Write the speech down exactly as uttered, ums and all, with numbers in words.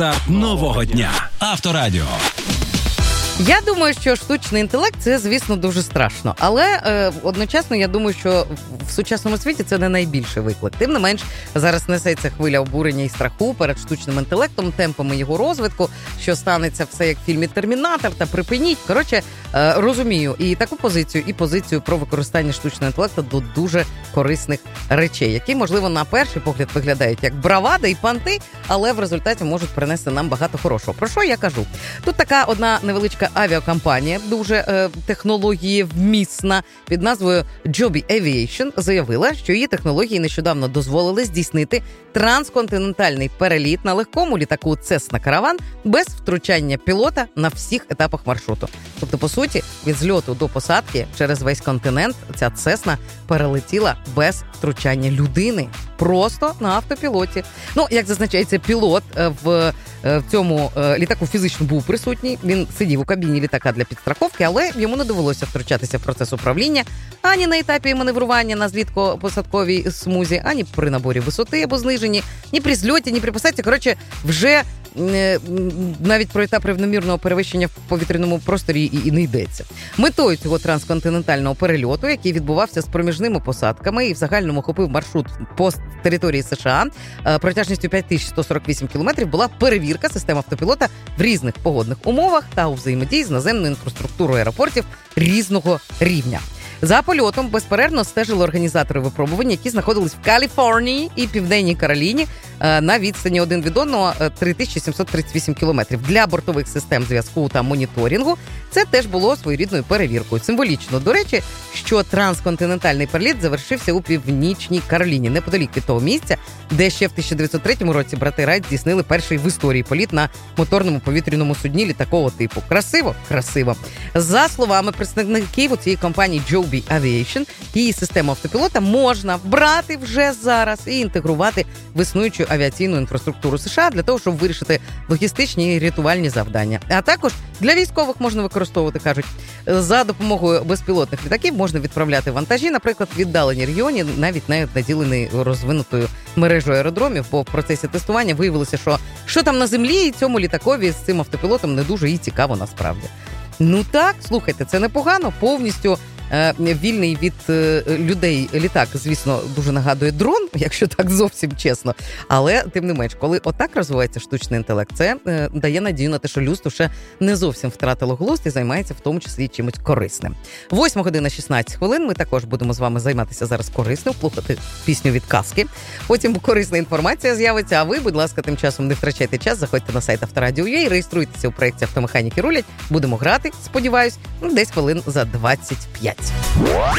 старт нового дня. Авторадіо. Я думаю, що штучний інтелект – це, звісно, дуже страшно. Але е, одночасно я думаю, що в сучасному світі це не найбільший виклик. Тим не менш, зараз несеться хвиля обурення і страху перед штучним інтелектом, темпами його розвитку, що станеться все як в фільмі «Термінатор» та «Припиніть». Коротше, е, розумію і таку позицію, і позицію про використання штучного інтелекту до дуже корисних речей, які, можливо, на перший погляд виглядають як бравада і панти, але в результаті можуть принести нам багато хорошого. Про що я кажу? Тут така одна невеличка авіакомпанія, дуже е, технологієвмісна, під назвою Joby Aviation, заявила, що її технології нещодавно дозволили здійснити трансконтинентальний переліт на легкому літаку Cessna Caravan без втручання пілота на всіх етапах маршруту. Тобто, по суті, від зльоту до посадки через весь континент ця Cessna перелетіла без втручання людини. Просто на автопілоті. Ну, як зазначається, пілот в, в цьому літаку фізично був присутній. Він сидів у кабіні літака для підстраховки, але йому не довелося втручатися в процес управління ані на етапі маневрування на злітко-посадковій смузі, ані при наборі висоти або зниженні, ні при зльоті, ні при посадці. Коротше, вже навіть про етап рівномірного перевищення в повітряному просторі і, і не йдеться. Метою цього трансконтинентального перельоту, який відбувався з проміжними посадками і в загальному охопив маршрут по території США протяжністю п'ять тисяч сто сорок вісім кілометрів, була перевірка систем автопілота в різних погодних умовах та у взаємодії з наземною інфраструктурою аеропортів різного рівня. За польотом безперервно стежили організатори випробувань, які знаходились в Каліфорнії і Південній Кароліні на відстані один від одного три тисячі сімсот тридцять вісім кілометрів. Для бортових систем зв'язку та моніторингу це теж було своєрідною перевіркою. Символічно, до речі, що трансконтинентальний переліт завершився у Північній Кароліні, неподалік від того місця, де ще в тисяча дев'ятсот третьому році брати Райт здійснили перший в історії політ на моторному повітряному судні літакового типу. Красиво? Красиво. За словами представників у цієї компанії Joby Aviation, її систему автопілота можна брати вже зараз і інтегрувати в існуючу авіаційну інфраструктуру США для того, щоб вирішити логістичні і рятувальні завдання. А також для військових можна використовувати, кажуть, за допомогою безпілотних літаків можна відправляти вантажі, наприклад, в віддалені регіони, навіть не наділені розвинутою мережою аеродромів, бо в процесі тестування виявилося, що що там на землі, і цьому літакові з цим автопілотом не дуже і цікаво насправді. Ну так, слухайте, це непогано, повністю е, вільний від е, людей літак, звісно, дуже нагадує дрон, якщо так зовсім чесно. Але, тим не менш, коли отак розвивається штучний інтелект, це е, дає надію на те, що людство ще не зовсім втратило глузд і займається в тому числі чимось корисним. Восьма година шістнадцять хвилин, ми також будемо з вами займатися зараз корисним, слухати пісню від казки. Потім корисна інформація з'явиться, а ви, будь ласка, тим часом не втрачайте час, заходьте на сайт Авторадіо точка ю а, реєструйтеся у проєкті «Автомеханіки рулять», будемо грати, сподіваюсь, десь хвилин за двадцять п'ять.